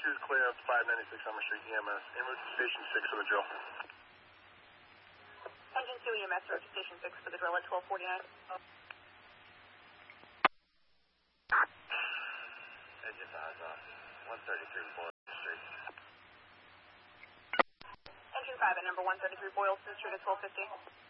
is clearance 596 Summer Street EMS. En route to Station 6 for the drill. Engine 2 EMS, route to Station 6 for the drill at 1249. Engine 5 off. 133 Boylston Street. Engine 5 at number 133 Boylston Street at 1250.